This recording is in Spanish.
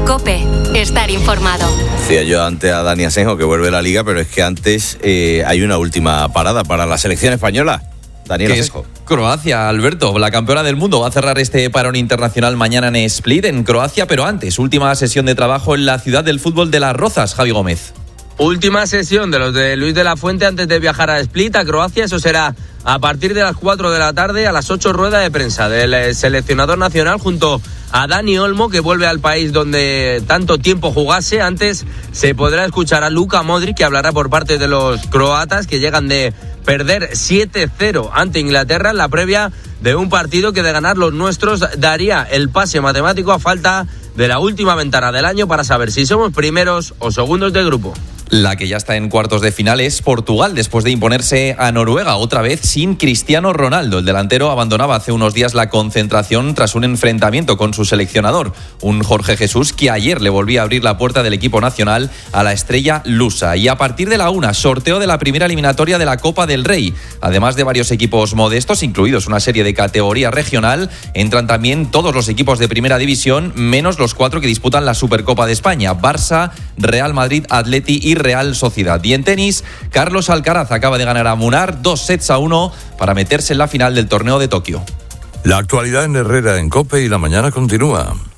COPE. Estar informado. Decía yo antes a Dani Asenjo que vuelve a la Liga, pero es que antes hay una última parada para la selección española. Daniel Asenjo. Croacia, Alberto, la campeona del mundo, va a cerrar este parón internacional mañana en Split, en Croacia, pero antes, última sesión de trabajo en la ciudad del fútbol de Las Rozas, Javi Gómez. Última sesión de los de Luis de la Fuente antes de viajar a Split, a Croacia. Eso será a partir de las 4 de la tarde, a las 8 rueda de prensa del seleccionador nacional junto a Dani Olmo, que vuelve al país donde tanto tiempo jugase. Antes se podrá escuchar a Luka Modric, que hablará por parte de los croatas, que llegan de perder 7-0 ante Inglaterra en la previa de un partido que de ganar los nuestros daría el pase matemático a falta de la última ventana del año para saber si somos primeros o segundos de grupo. La que ya está en cuartos de final es Portugal, después de imponerse a Noruega, otra vez sin Cristiano Ronaldo. El delantero abandonaba hace unos días la concentración tras un enfrentamiento con su seleccionador, un Jorge Jesús que ayer le volvía a abrir la puerta del equipo nacional a la estrella lusa. Y a partir de la 1, sorteo de la primera eliminatoria de la Copa del Rey. Además de varios equipos modestos, incluidos una serie de categoría regional, entran también todos los equipos de primera división, menos los 4 que disputan la Supercopa de España: Barça, Real Madrid, Atleti y Real Sociedad. Y en tenis, Carlos Alcaraz acaba de ganar a Munar 2-1 para meterse en la final del torneo de Tokio. La actualidad en Herrera en COPE y la mañana continúa.